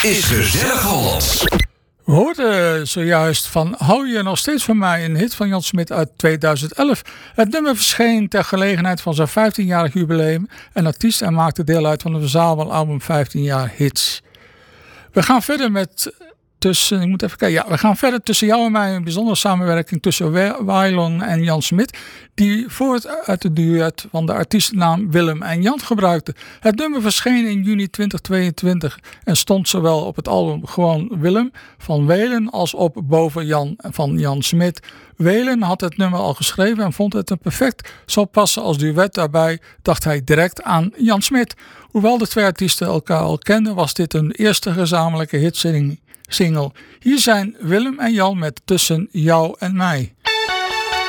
is Gezellig Hollands. We hoorden zojuist van Hou je nog steeds van mij, een hit van Jan Smit uit 2011. Het nummer verscheen ter gelegenheid van zijn 15-jarig jubileum en artiest en maakte deel uit van het verzamelalbum 15 jaar hits. We gaan verder met tussen jou en mij een bijzondere samenwerking tussen Wailon en Jan Smit, die voort uit de duet van de artiestennaam Willem en Jan gebruikte. Het nummer verscheen in juni 2022 en stond zowel op het album Gewoon Willem van Welen als op Boven Jan van Jan Smit. Welen had het nummer al geschreven en vond het er perfect zou passen als duet. Daarbij dacht hij direct aan Jan Smit. Hoewel de twee artiesten elkaar al kenden, was dit hun eerste gezamenlijke hitsingle. Hier zijn Willem en Jan met Tussen jou en mij.